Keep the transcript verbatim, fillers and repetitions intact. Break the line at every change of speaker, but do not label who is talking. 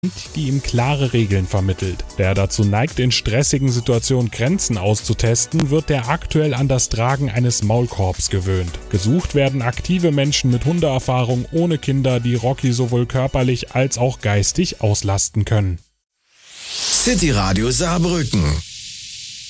die ihm klare Regeln vermittelt. Wer dazu neigt, in stressigen Situationen Grenzen auszutesten, wird der aktuell an das Tragen eines Maulkorbs gewöhnt. Gesucht werden aktive Menschen mit Hundeerfahrung ohne Kinder, die Rocky sowohl körperlich als auch geistig auslasten können.
City Radio Saarbrücken.